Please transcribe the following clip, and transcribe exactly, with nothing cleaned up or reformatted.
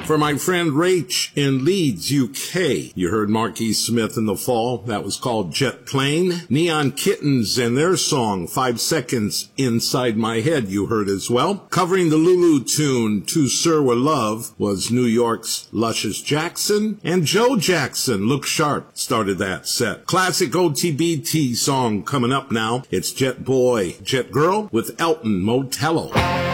For my friend Rach in Leeds, U K, you heard Marquis Smith in the fall. That was called Jet Plane. Neon Kittens and their song, Five Seconds Inside My Head, you heard as well. Covering the Lulu tune, To Sir With Love, was New York's Luscious Jackson. And Joe Jackson, Look Sharp, started that set. Classic O T B T song coming up now. It's Jet Boy, Jet Girl with Elton Motello.